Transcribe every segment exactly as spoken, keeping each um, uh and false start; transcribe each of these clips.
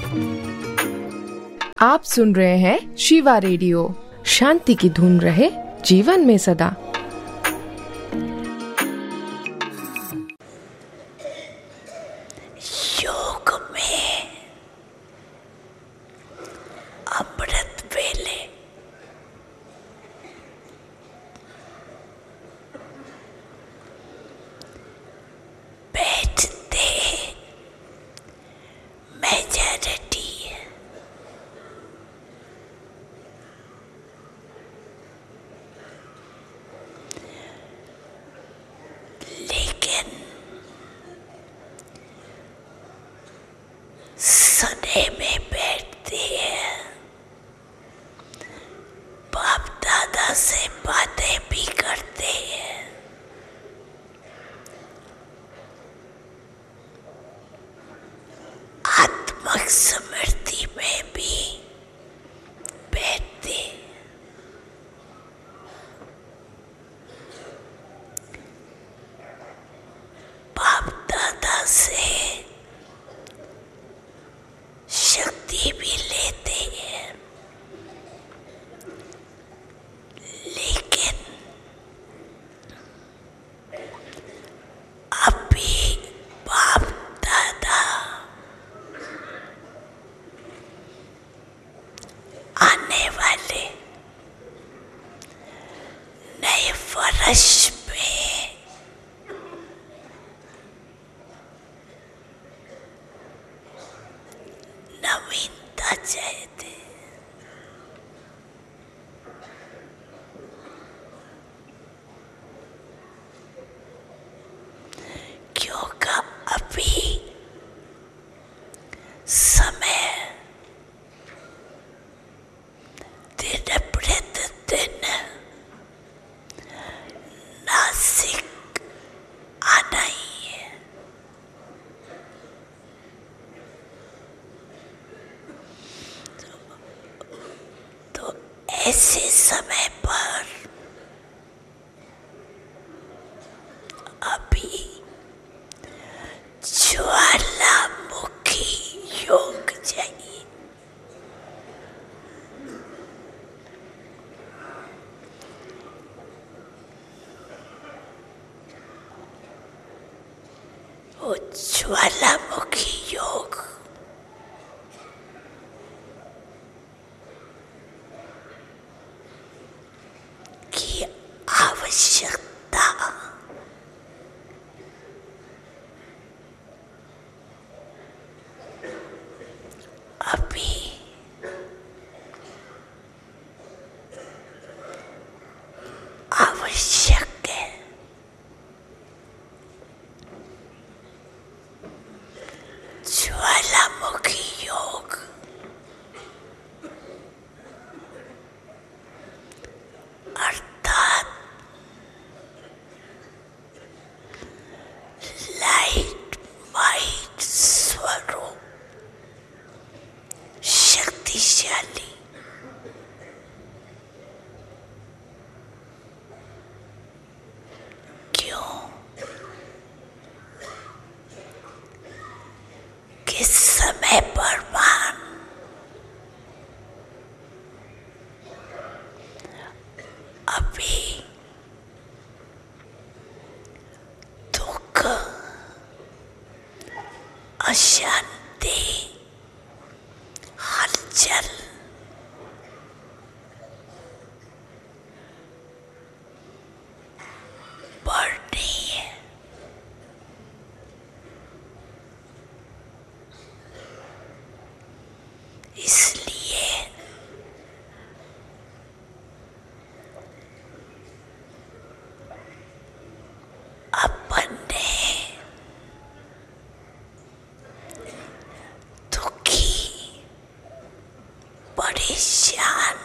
आप सुन रहे हैं शिवा रेडियो। शांति की धुन रहे जीवन में सदा। योग में अमृत वेले बैठते मेजॉरिटी लेकिन सने में बैठते हैं, बाप दादा से बातें भी करते हैं, आत्मिक स्मृति में भी बैठते हैं। बाप दादा से शक्ति भी लेते हैं, लेकिन अभी बाप दादा आने वाले नए वर्ष में नवीनता चाहते, क्योंकि अभी समय दिन प्रतिदिन नासिक आना ही है। तो ऐसे समय पर अभी ज्वालामुखी योग चाहिए। वो ज्वालामुखी योग की आवश्यकता अभी आवश्यक है। ज्वालामुखी योग अर्थात लाइट माइट स्वरूप शक्तिशाली क्यों? किस समय पर मान अभी दुख, अशांति, हलचल बढ़नी है। इसलिए अपने दुखी, परेशान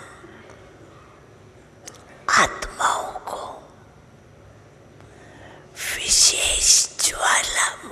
आत्माओं को विशेष ज्वाला